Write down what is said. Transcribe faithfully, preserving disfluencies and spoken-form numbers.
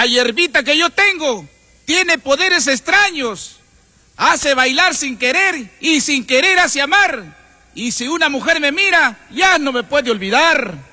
hierbita que yo tengo tiene poderes extraños. Hace bailar sin querer y sin querer hace amar. Y si una mujer me mira, ya no me puede olvidar.